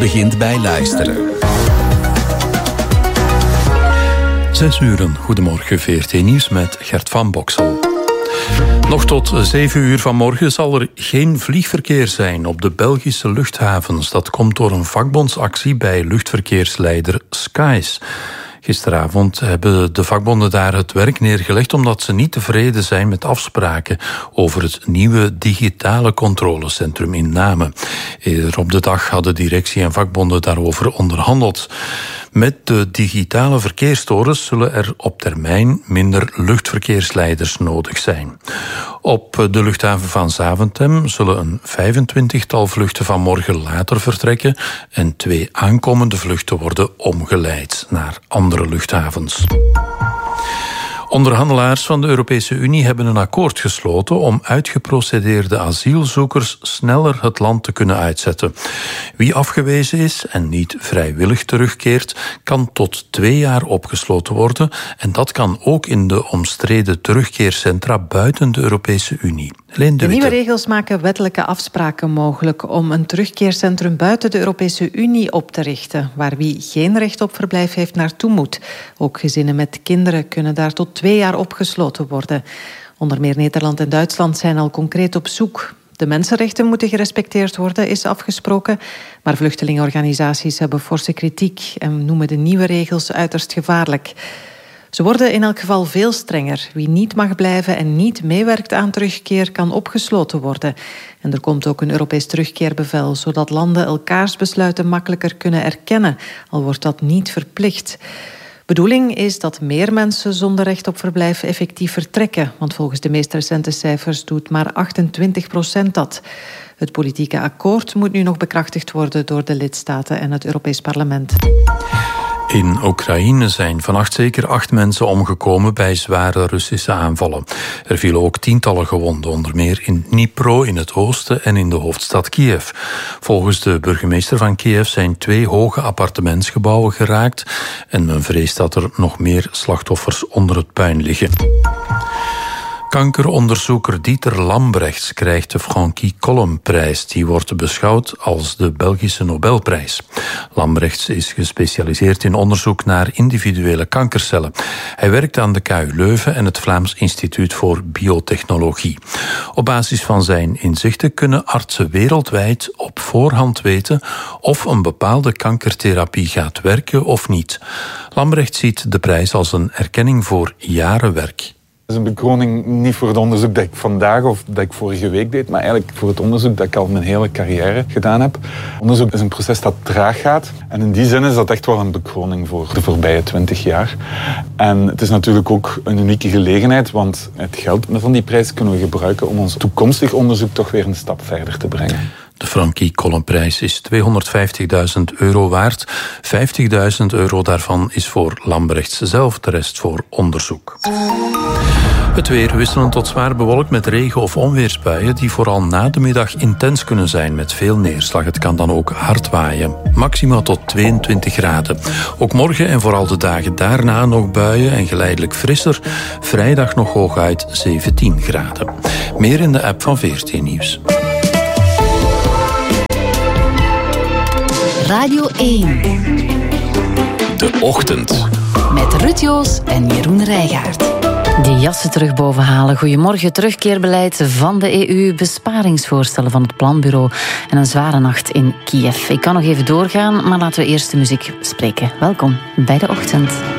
begint bij luisteren. 6 uur, goedemorgen, VRT Nieuws met Gert van Boksel. Nog tot 7 uur vanmorgen zal er geen vliegverkeer zijn op de Belgische luchthavens. Dat komt door een vakbondsactie bij luchtverkeersleider Skies. Gisteravond hebben de vakbonden daar het werk neergelegd omdat ze niet tevreden zijn met afspraken over het nieuwe digitale controlecentrum in Namen. Eerder op de dag hadden directie en vakbonden daarover onderhandeld. Met de digitale verkeerstorens zullen er op termijn minder luchtverkeersleiders nodig zijn. Op de luchthaven van Zaventem zullen een 25-tal vluchten vanmorgen later vertrekken en 2 aankomende vluchten worden omgeleid naar andere luchthavens. Onderhandelaars van de Europese Unie hebben een akkoord gesloten om uitgeprocedeerde asielzoekers sneller het land te kunnen uitzetten. Wie afgewezen is en niet vrijwillig terugkeert, kan tot 2 jaar opgesloten worden en dat kan ook in de omstreden terugkeercentra buiten de Europese Unie. De nieuwe regels maken wettelijke afspraken mogelijk om een terugkeercentrum buiten de Europese Unie op te richten, waar wie geen recht op verblijf heeft naartoe moet. Ook gezinnen met kinderen kunnen daar tot 2 jaar opgesloten worden. Onder meer Nederland en Duitsland zijn al concreet op zoek. De mensenrechten moeten gerespecteerd worden, is afgesproken. Maar vluchtelingenorganisaties hebben forse kritiek en noemen de nieuwe regels uiterst gevaarlijk. Ze worden in elk geval veel strenger. Wie niet mag blijven en niet meewerkt aan terugkeer kan opgesloten worden. En er komt ook een Europees terugkeerbevel, zodat landen elkaars besluiten makkelijker kunnen erkennen, al wordt dat niet verplicht. Bedoeling is dat meer mensen zonder recht op verblijf effectief vertrekken, want volgens de meest recente cijfers doet maar 28% dat. Het politieke akkoord moet nu nog bekrachtigd worden door de lidstaten en het Europees Parlement. In Oekraïne zijn vannacht zeker 8 mensen omgekomen bij zware Russische aanvallen. Er vielen ook tientallen gewonden, onder meer in Dnipro in het oosten en in de hoofdstad Kiev. Volgens de burgemeester van Kiev zijn 2 hoge appartementsgebouwen geraakt en men vreest dat er nog meer slachtoffers onder het puin liggen. Kankeronderzoeker Dieter Lambrechts krijgt de Frankie-Collin-prijs. Die wordt beschouwd als de Belgische Nobelprijs. Lambrechts is gespecialiseerd in onderzoek naar individuele kankercellen. Hij werkt aan de KU Leuven en het Vlaams Instituut voor Biotechnologie. Op basis van zijn inzichten kunnen artsen wereldwijd op voorhand weten of een bepaalde kankertherapie gaat werken of niet. Lambrechts ziet de prijs als een erkenning voor jaren werk. Het is een bekroning niet voor het onderzoek dat ik vandaag of dat ik vorige week deed, maar eigenlijk voor het onderzoek dat ik al mijn hele carrière gedaan heb. Onderzoek is een proces dat traag gaat. En in die zin is dat echt wel een bekroning voor de voorbije 20 jaar. En het is natuurlijk ook een unieke gelegenheid, want het geld van die prijs kunnen we gebruiken om ons toekomstig onderzoek toch weer een stap verder te brengen. De Frankie-Collin-prijs is €250.000 waard. €50.000 daarvan is voor Lambrechts zelf, de rest voor onderzoek. Het weer wisselend tot zwaar bewolkt met regen- of onweersbuien die vooral na de middag intens kunnen zijn met veel neerslag. Het kan dan ook hard waaien. Maximaal tot 22 graden. Ook morgen en vooral de dagen daarna nog buien en geleidelijk frisser. Vrijdag nog hooguit 17 graden. Meer in de app van VRT Nieuws. Radio 1. De Ochtend. Met Ruud Joos en Jeroen Rijgaard. Die jassen terug bovenhalen. Goedemorgen, terugkeerbeleid van de EU, besparingsvoorstellen van het planbureau en een zware nacht in Kiev. Ik kan nog even doorgaan, maar laten we eerst de muziek bespreken. Welkom bij De Ochtend.